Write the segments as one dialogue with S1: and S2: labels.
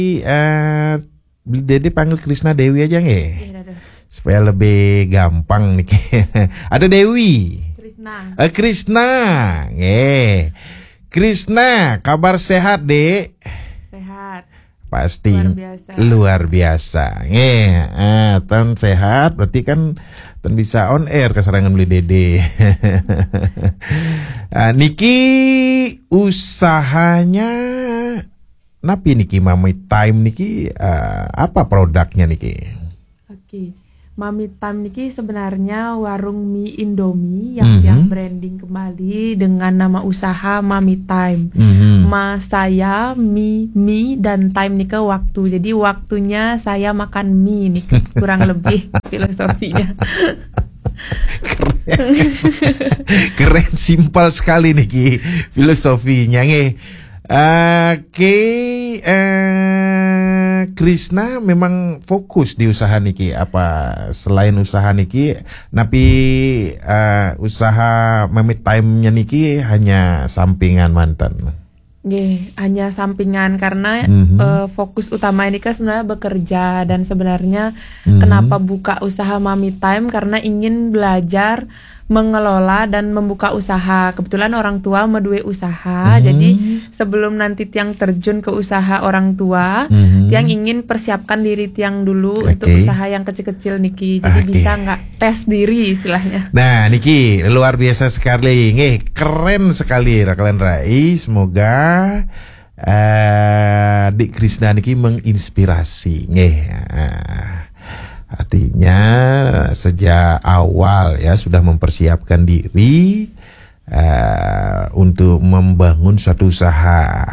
S1: Dede panggil Krisna Dewi aja nge?
S2: Iya,
S1: Supaya lebih gampang nih. Ada Dewi. Krisna. Nge. Krisna, kabar sehat, Dek?
S2: Sehat.
S1: Pasti luar biasa. Nge. Tan sehat berarti kan tan bisa on air keserangan beli Dede. Niki usahanya napi niki Mami Time niki apa produknya niki?
S2: Oke. Mami Time niki sebenarnya warung mie Indomie yang branding kembali dengan nama usaha Mami Time. Mas saya mie dan time nika waktu. Jadi waktunya saya makan mie nih kurang lebih filosofinya.
S1: Keren, simpel sekali nih filosofinya nge. Krisna memang fokus di usaha niki apa selain usaha niki, tapi usaha Mami Time-nya niki hanya sampingan mantan.
S2: Hanya sampingan karena fokus utama ini kan sebenarnya bekerja dan sebenarnya kenapa buka usaha Mami Time karena ingin belajar mengelola dan membuka usaha. Kebetulan orang tua medue usaha, jadi sebelum nanti tiang terjun ke usaha orang tua, tiang ingin persiapkan diri tiang dulu untuk usaha yang kecil-kecil niki. Jadi bisa nggak tes diri istilahnya.
S1: Nah niki luar biasa sekali, keren sekali kalian Rai. Semoga Dik Krisna niki menginspirasi, artinya sejak awal ya sudah mempersiapkan diri untuk membangun suatu usaha.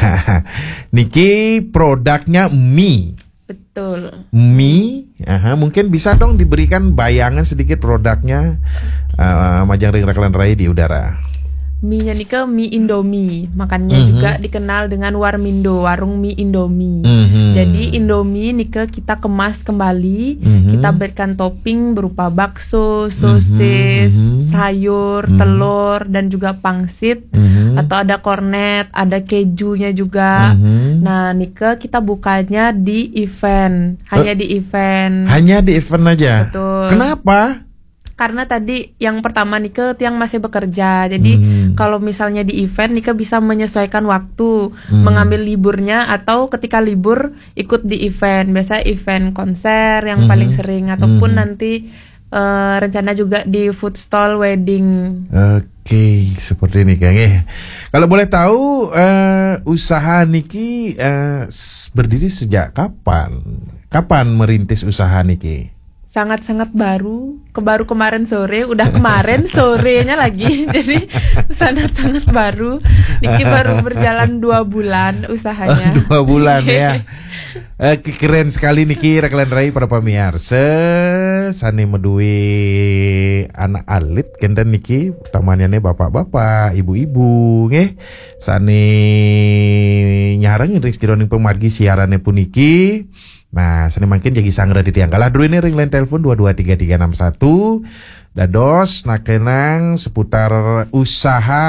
S1: Niki produknya mie.
S2: Betul.
S1: Mie, mungkin bisa dong diberikan bayangan sedikit produknya. Majang Ring Raklan Rai di udara.
S2: Mie-nya nika mie Indomie, makanya juga dikenal dengan Warmindo, warung mie Indomie. Jadi Indomie nika kita kemas kembali, kita berikan topping berupa bakso, sosis, sayur, telur, dan juga pangsit, atau ada kornet, ada kejunya juga. Nah nika kita bukanya di event, hanya di event.
S1: Hanya di event aja?
S2: Betul.
S1: Kenapa?
S2: Karena tadi yang pertama Nike tiang masih bekerja, jadi kalau misalnya di event Nike bisa menyesuaikan waktu, mengambil liburnya atau ketika libur ikut di event, biasa event konser yang paling sering ataupun nanti rencana juga di food stall wedding.
S1: Oke, seperti ini Kang. Kalau boleh tahu usaha Niki berdiri sejak kapan? Kapan merintis usaha Niki?
S2: Sangat-sangat baru kemarin sore, udah kemarin sorenya lagi, jadi sangat-sangat baru. Niki baru berjalan 2 bulan usahanya.
S1: 2 bulan ya. Keren sekali Niki Raklan Rai para pamirsa. Sani medui anak alit kenden Niki, utamanya bapak-bapak, ibu-ibu nggih. Sani nyarang ring stironing pemargi siarannya pun Niki. Nah, seni makin jadi sangra di tiang kalah dulu ini ring line telepon 223361 dados nakenang seputar usaha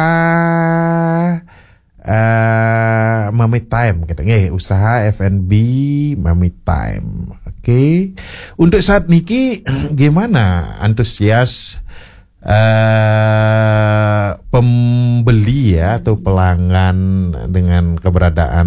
S1: Mami Time gitu usaha F&B Mami Time. Oke. Untuk saat niki gimana antusias pembeli ya atau pelanggan dengan keberadaan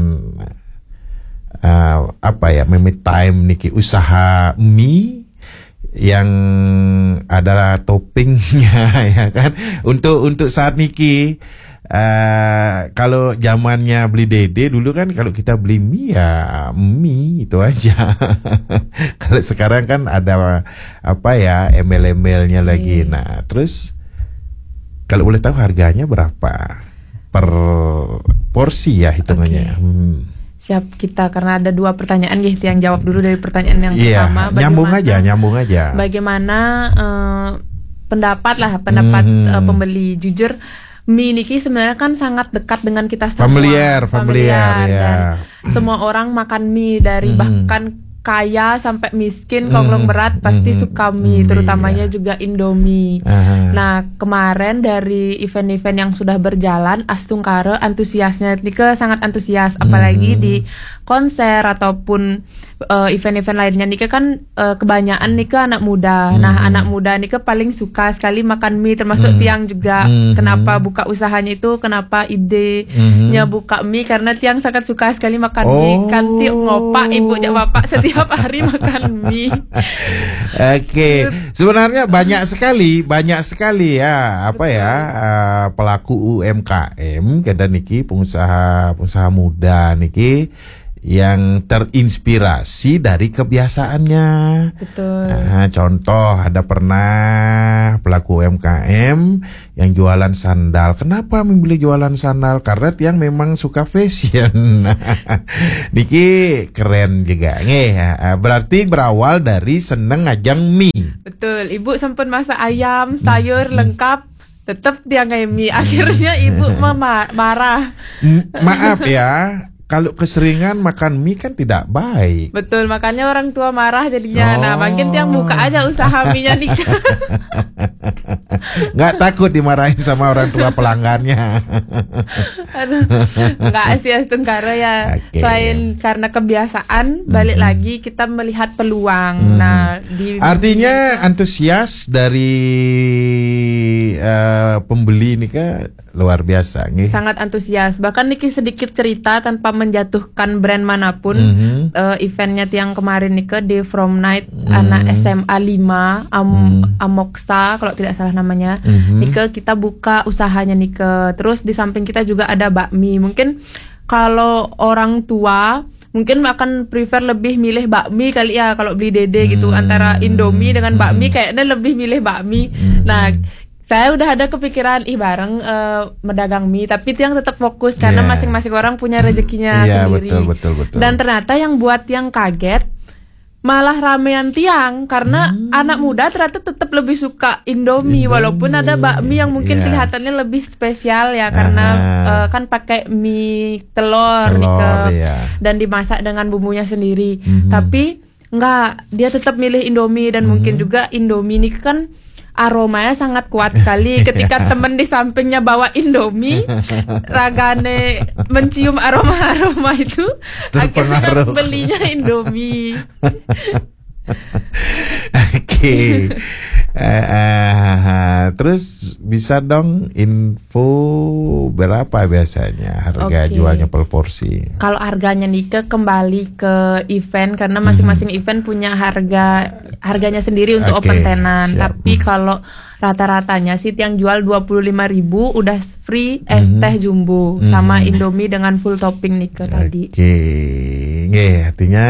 S1: Mami Time niki usaha mie yang ada toppingnya ya kan untuk saat niki kalau zamannya beli Dede dulu kan kalau kita beli mie ya mie itu aja. Kalau sekarang kan ada embel-embelnya lagi. Nah terus kalau boleh tahu harganya berapa per porsi ya hitungannya?
S2: Siap kita, karena ada 2 pertanyaan gitu yang jawab dulu dari pertanyaan yang pertama.
S1: Nyambung aja.
S2: Bagaimana pendapat pembeli. Jujur mie niki sebenarnya kan sangat dekat dengan kita semua.
S1: Familiar
S2: Dan
S1: ya.
S2: semua orang makan mie dari bahkan kaya sampai miskin, konglomerat pasti suka mie, terutamanya juga Indomie. Nah, kemarin dari event-event yang sudah berjalan, Astungkare antusiasnya Nike sangat antusias, apalagi di konser ataupun event-event lainnya. Nike kan kebanyakan Nike anak muda. Nah, anak muda Nike paling suka sekali makan mie, termasuk Tiang juga. Kenapa buka usahanya itu, kenapa idenya buka mie, karena Tiang sangat suka sekali makan mie. Kan tiap ngopak ibu jak bapak setiap hari makan mie.
S1: Oke, sebenarnya banyak sekali ya pelaku UMKM kada niki pengusaha muda niki yang terinspirasi dari kebiasaannya.
S2: Betul.
S1: Nah, contoh ada pernah pelaku UMKM yang jualan sandal. Kenapa memilih jualan sandal? Karena Tiang memang suka fashion. Niki keren juga. Berarti berawal dari seneng ngajang mie.
S2: Betul. Ibu sempat masak ayam, sayur lengkap. Tetap Tiang mie. Akhirnya ibu marah.
S1: Maaf ya. Kalau keseringan makan mie kan tidak baik.
S2: Betul, makanya orang tua marah jadinya. Nah, mungkin Tiang buka aja usaha mie-nya nih.
S1: Nggak takut dimarahin sama orang tua pelanggannya.
S2: Aduh, nggak sih Astungkare ya. Selain karena kebiasaan, balik lagi kita melihat peluang. Nah,
S1: artinya antusias dari pembeli ini kan luar biasa nih.
S2: Sangat antusias. Bahkan Niki sedikit cerita tanpa menjatuhkan brand manapun. Eventnya Tiang kemarin Niki di From Night anak SMA 5 Amoksa kalau tidak salah namanya. Niki kita buka usahanya Niki. Terus di samping kita juga ada bakmi. Mungkin kalau orang tua mungkin akan prefer lebih milih bakmi kali ya kalau beli dede gitu, antara Indomie dengan bakmi kayaknya lebih milih bakmi. Nah, saya udah ada kepikiran bareng medagang mie, tapi Tiang tetap fokus karena masing-masing orang punya rezekinya sendiri.
S1: Betul.
S2: Dan ternyata yang buat Tiang kaget malah ramean Tiang karena anak muda ternyata tetap lebih suka Indomie walaupun ada bakmi yang mungkin kelihatannya lebih spesial ya karena kan pakai mie telur dan dimasak dengan bumbunya sendiri. Tapi enggak, dia tetap milih Indomie dan mungkin juga Indomie ini kan aromanya sangat kuat sekali. Ketika temen di sampingnya bawa Indomie, ragane mencium aroma itu, akhirnya belinya Indomie.
S1: Oke. Terus bisa dong info berapa biasanya harga jualnya per porsi?
S2: Kalau harganya Nike kembali ke event karena masing-masing event punya harganya sendiri untuk open tenan. Tapi kalau rata-ratanya sih Tiang jual 25.000 udah free es teh jumbo sama Indomie dengan full topping Nike tadi.
S1: Artinya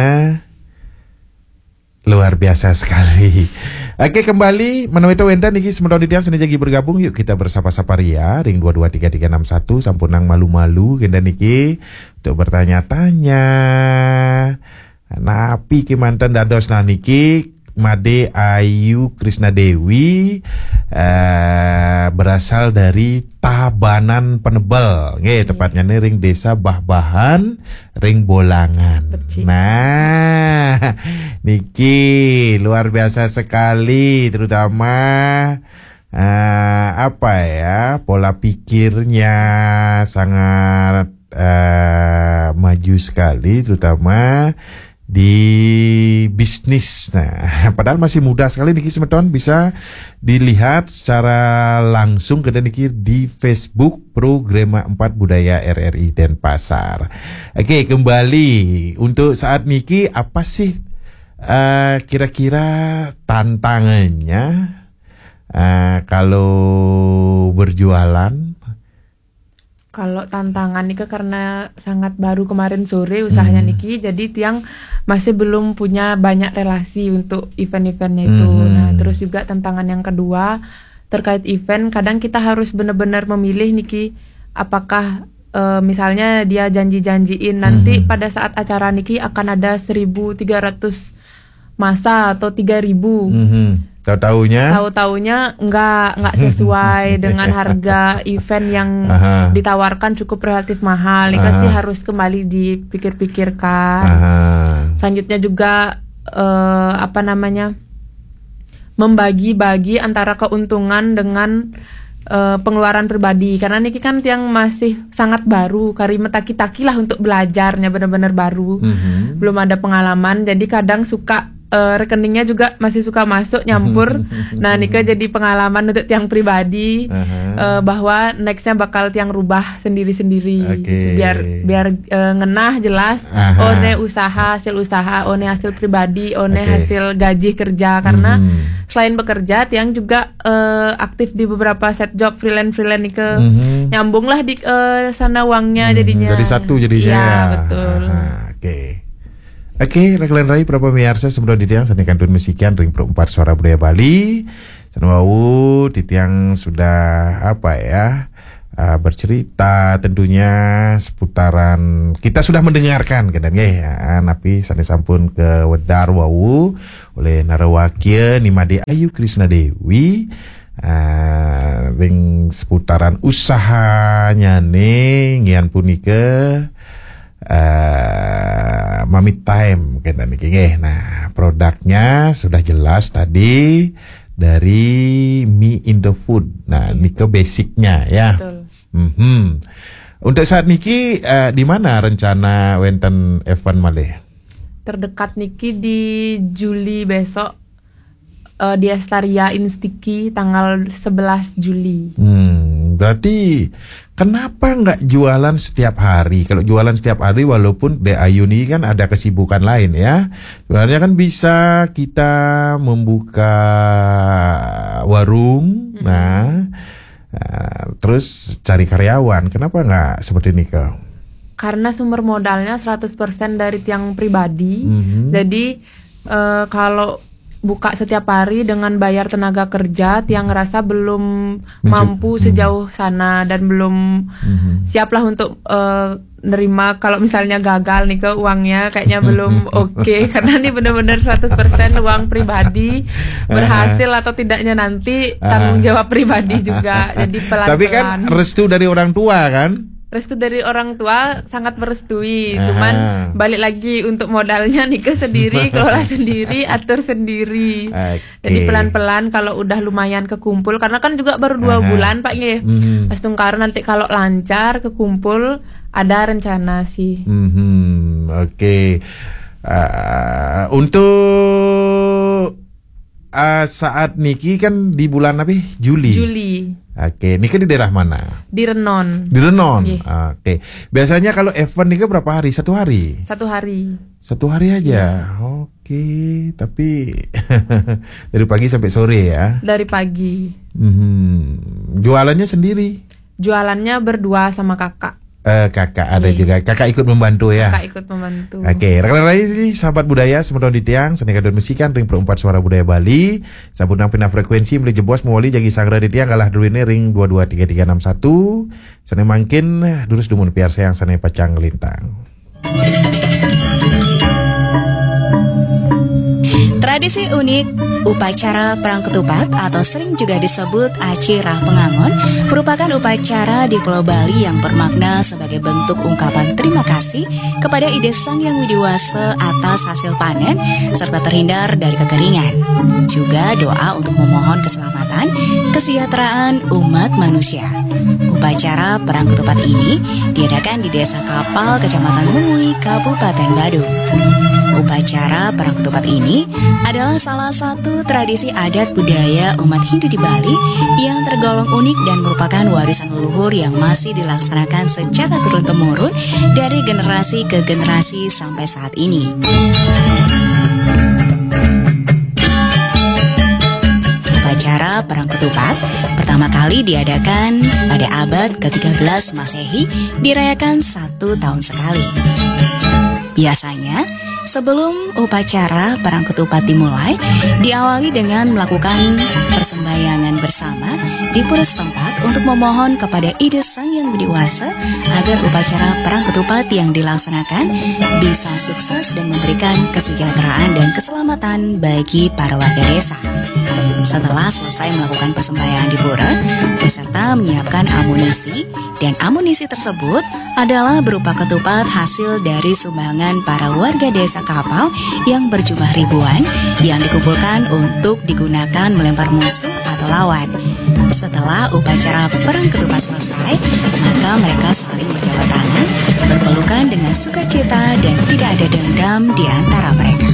S1: luar biasa sekali. Oke, kembali menemui Wenda niki sementara Tiang senjagi bergabung. Yuk kita bersapa-sapa Ria ring 223361 sampunang malu-malu Genda niki untuk bertanya-tanya. Napi ki mantan dados niki Made Ayu Krisna Dewi berasal dari Tabanan Penebel. Tepatnya nih ring desa Bahbahan, ring Bolangan. Nah, niki luar biasa sekali, terutama pola pikirnya sangat maju sekali, terutama di bisnis. Nah, padahal masih muda sekali niki semeton, bisa dilihat secara langsung ke niki di Facebook Programa 4 Budaya RRI Denpasar. Oke, kembali untuk saat niki apa sih kira-kira tantangannya kalau berjualan?
S2: Kalau tantangan Niki karena sangat baru kemarin sore usahanya Niki, jadi Tiang masih belum punya banyak relasi untuk event-eventnya itu. Nah, terus juga tantangan yang kedua terkait event, kadang kita harus benar-benar memilih Niki, apakah misalnya dia janji-janjiin nanti pada saat acara Niki akan ada 1.300 masa atau 3.000. Tahu-taunya enggak sesuai dengan harga event yang ditawarkan cukup relatif mahal. Ini sih harus kembali dipikir-pikirkan. Selanjutnya juga membagi-bagi antara keuntungan dengan pengeluaran pribadi, karena niki kan yang masih sangat baru, kari metaki-taki lah untuk belajarnya, benar-benar baru, belum ada pengalaman, jadi kadang suka rekeningnya juga masih suka masuk nyampur. Nah Nika jadi pengalaman untuk tiang pribadi, bahwa nextnya bakal tiang rubah sendiri-sendiri, gitu. biar ngenah jelas. Oh ne usaha, hasil usaha, oh ne hasil pribadi, oh ne hasil gaji kerja, karena selain bekerja tiang juga aktif di beberapa set job freelance Nika, nyambung lah di sana uangnya jadinya.
S1: Jadi satu jadinya.
S2: Iya betul.
S1: Oke, Raglan Rai Prapa Miarsa sebelum ditiang sanikan tun musikian ring 4 suara budaya Bali. Senwau titiang sudah bercerita tentunya seputaran, kita sudah mendengarkan kan ya, napi sane sampun ke wedar wau oleh Narawakya Nimade Ayu Krisna Dewi. Ring seputaran usahanya nih ngian punika Mami Time kan niki. Nah, produknya sudah jelas tadi dari mie Indofood. Nah, niko basicnya ya. Betul. Untuk saat niki di mana rencana wenten event malih?
S2: Terdekat niki di Juli besok, di Astaria Instiki tanggal 11 Juli.
S1: Berarti kenapa nggak jualan setiap hari? Kalau jualan setiap hari, walaupun De Ayu ini kan ada kesibukan lain ya, sebenarnya kan bisa kita membuka warung, terus cari karyawan. Kenapa nggak seperti ini Kak?
S2: Karena sumber modalnya 100% dari tiang pribadi. Jadi kalau buka setiap hari dengan bayar tenaga kerja, tiang ngerasa belum mampu sejauh sana dan belum siaplah untuk nerima kalau misalnya gagal nih ke uangnya, kayaknya belum oke. Karena ini benar-benar 100% uang pribadi, berhasil atau tidaknya nanti tanggung jawab pribadi juga. Jadi pelan-pelan.
S1: Tapi kan restu dari orang tua kan?
S2: Restu dari orang tua sangat merestui, cuman balik lagi untuk modalnya Nika sendiri, kelola sendiri, atur sendiri. Jadi pelan-pelan kalau udah lumayan kekumpul, karena kan juga baru 2 bulan Pak nggih. Pas tungkar nanti kalau lancar kekumpul, ada rencana sih.
S1: Untuk saat niki kan di bulan apa? Juli. Niki di daerah mana?
S2: Di Renon.
S1: Di Renon. Biasanya kalau event niki berapa hari? 1 hari?
S2: 1 hari.
S1: 1 hari aja. Tapi dari pagi sampai sore ya?
S2: Dari pagi.
S1: Jualannya sendiri?
S2: Jualannya berdua sama kakak.
S1: Kakak ada juga. Kakak ikut membantu ya?
S2: Kakak ikut membantu.
S1: Rekan-rekan ini sahabat budaya sementara di tiang senika dan musikan ring 4 suara budaya Bali. Sabun nang pindah frekuensi meli jebos mewali jagi sangra di tiang kalah dulu ini ring 223361. Sene mangkin durus dumun piar sayang sene pacang lintang.
S3: Tradisi unik upacara Perang Ketupat atau sering juga disebut Aci Rah Pengangon merupakan upacara di Pulau Bali yang bermakna sebagai bentuk ungkapan terima kasih kepada Ide Sang Yang Widiwasa atas hasil panen serta terhindar dari kekeringan. Juga doa untuk memohon keselamatan, kesejahteraan umat manusia. Upacara Perang Ketupat ini diadakan di Desa Kapal, Kecamatan Mengui, Kabupaten Badung. Upacara Perang Ketupat ini adalah salah satu tradisi adat budaya umat Hindu di Bali yang tergolong unik dan merupakan warisan leluhur yang masih dilaksanakan secara turun-temurun dari generasi ke generasi sampai saat ini. Upacara Perang Ketupat pertama kali diadakan pada abad ke-13 Masehi, dirayakan 1 tahun sekali. Biasanya, sebelum upacara Perang Ketupat dimulai, diawali dengan melakukan persembahyangan bersama di pura setempat untuk memohon kepada Ide Sang Yang Widiwasa agar upacara Perang Ketupat yang dilaksanakan bisa sukses dan memberikan kesejahteraan dan keselamatan bagi para warga desa. Setelah selesai melakukan persembahyangan di pura, peserta menyiapkan amunisi, dan amunisi tersebut adalah berupa ketupat hasil dari sumbangan para warga desa kapal yang berjumlah ribuan yang dikumpulkan untuk digunakan melempar musuh atau lawan. Setelah upacara perang ketupat selesai, maka mereka saling berjabat tangan, berpelukan dengan sukacita dan tidak ada dendam di antara mereka.